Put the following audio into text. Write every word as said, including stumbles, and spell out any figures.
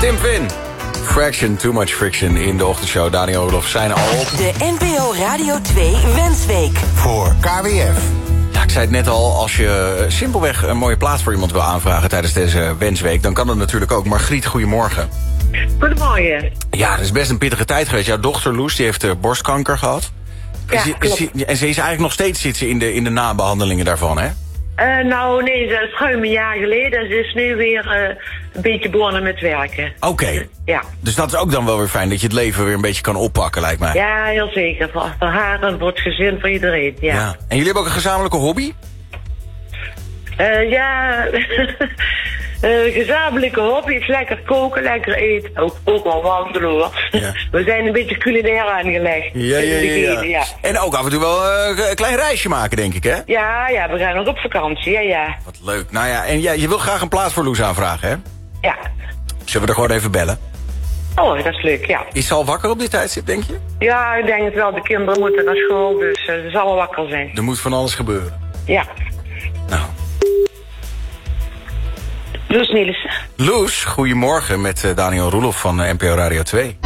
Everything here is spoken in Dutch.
Tim Vin. Fraction, Too Much Friction in de ochtendshow. Daniel Roelof zijn al op. De N P O Radio twee Wensweek. Voor K W F. Ja, ik zei het net al, als je simpelweg een mooie plaats voor iemand wil aanvragen tijdens deze Wensweek, dan kan dat natuurlijk ook. Margriet, goedemorgen. Goedemorgen. Ja, dat is best een pittige tijd geweest. Jouw dochter Loes, die heeft uh, borstkanker gehad. Ja, en, ze, klopt. ze, en ze is eigenlijk nog steeds zit ze in, de, in de nabehandelingen daarvan, hè? Uh, nou, nee, dat is ruim een jaar geleden. En ze is nu weer uh, een beetje begonnen met werken. Oké. Okay. Ja. Dus dat is ook dan wel weer fijn, dat je het leven weer een beetje kan oppakken, lijkt mij. Ja, heel zeker. Voor, voor haar en voor het gezin, voor iedereen, ja. ja. En jullie hebben ook een gezamenlijke hobby? Uh, ja, uh, gezamenlijke hobby is lekker koken, lekker eten. Ook, ook wel wandelen, hoor. Ja. We zijn een beetje culinair aangelegd. Ja, ja, ja, ja. ja. En ook af en toe wel uh, een klein reisje maken, denk ik, hè? Ja, ja, we gaan nog op vakantie, ja, ja. Wat leuk. Nou ja, en ja, je wil graag een plaats voor Loes aanvragen, hè? Ja. Zullen we er gewoon even bellen? Oh, dat is leuk, ja. Is ze al wakker op dit tijdstip, denk je? Ja, ik denk het wel. De kinderen moeten naar school, dus uh, ze zal wel wakker zijn. Er moet van alles gebeuren. Ja. Nou. Loes Niels. Loes, goedemorgen met uh, Daniel Roelof van uh, N P O Radio twee.